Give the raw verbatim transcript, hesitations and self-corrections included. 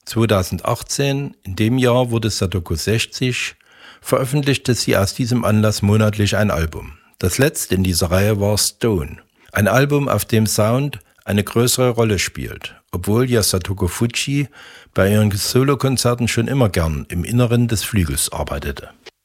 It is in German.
zweitausendachtzehn, in dem Jahr wurde Sadako sechzig, veröffentlichte sie aus diesem Anlass monatlich ein Album. Das letzte in dieser Reihe war Stone, ein Album, auf dem Sound eine größere Rolle spielt, obwohl ja Satoko Fujii bei ihren Solokonzerten schon immer gern im Inneren des Flügels arbeitete.